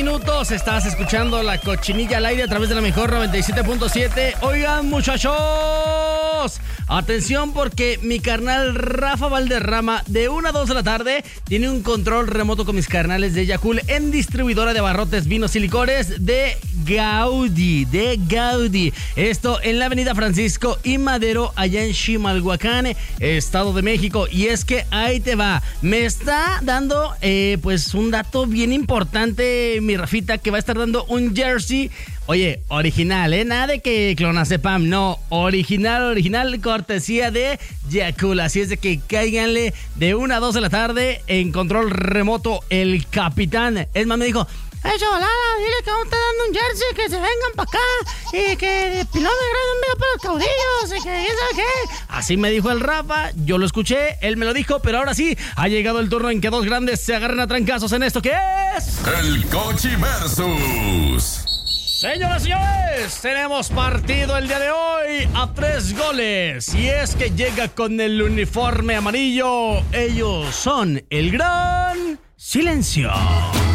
minutos. Estás escuchando La Cochinilla al aire a través de la mejor 97.7. Oigan, muchachos, atención porque mi carnal Rafa Valderrama de 1 a 2 de la tarde tiene un control remoto con mis carnales de Yakult en distribuidora de abarrotes, vinos y licores de Gaudí. Esto en la avenida Francisco y Madero, allá en Chimalhuacán, Estado de México. Y es que ahí te va. Me está dando pues un dato bien importante mi Rafita, que va a estar dando un jersey. Oye, original, nada de que clonazepam, no, original, cortesía de Yakult. Así es de que cáiganle de 1 a 2 de la tarde en control remoto el capitán. Es más, me dijo: chavalada, dile que vamos a estar dando un jersey, que se vengan para acá y que de pilón de grado envío para los caudillos y que ya sabes qué. Así me dijo el Rafa, yo lo escuché, él me lo dijo, pero ahora sí, ha llegado el turno en que dos grandes se agarren a trancazos en esto que es... El Cochi Versus. Señoras y señores, tenemos partido el día de hoy a 3 goles. Y es que llega con el uniforme amarillo. Ellos son el Gran Silencio.